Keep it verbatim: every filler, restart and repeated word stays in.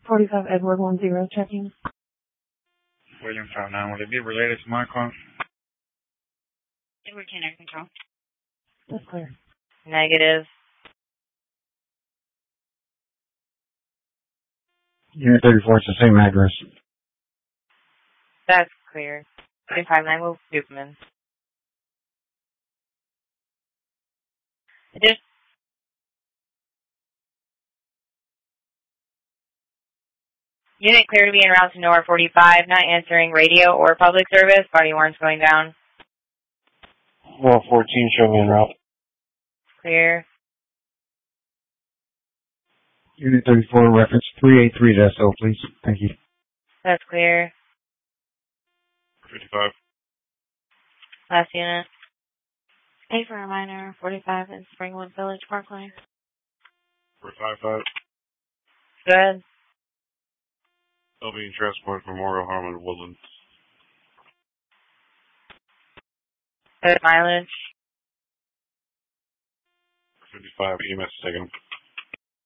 forty-five Edward one zero checking. William five nine, would it be related to my car? Edward ten air control. That's clear. Negative. Unit thirty-four, it's the same address. That's clear. forty-five nine Wolf Dukeman. Just unit clear to be en route to Nowhere forty-five, not answering radio or public service. Body warrants going down. Well, fourteen, show me en route. Clear. Unit thirty-four, reference three eight three S O, please. Thank you. That's clear. fifty-five. Last unit. A for a minor, forty-five in Springwood Village Parkway. forty-five five. Good. I'll be in transport Memorial Harmon Woodlands. Good mileage. fifty-five, E M S taken.